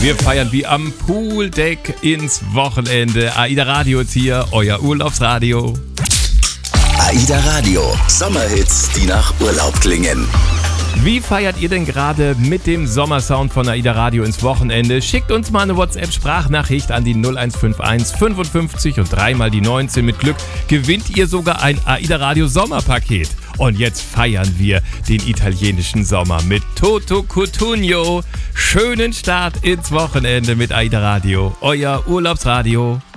Wir feiern wie am Pooldeck ins Wochenende. AIDA Radio ist hier, euer Urlaubsradio. AIDA Radio, Sommerhits, die nach Urlaub klingen. Wie feiert ihr denn gerade mit dem Sommersound von AIDA Radio ins Wochenende? Schickt uns mal eine WhatsApp-Sprachnachricht an die 0151 55 und 3 mal die 19. Mit Glück gewinnt ihr sogar ein AIDA Radio Sommerpaket. Und jetzt feiern wir den italienischen Sommer mit Toto Cutugno. Schönen Start ins Wochenende mit AIDA Radio, euer Urlaubsradio.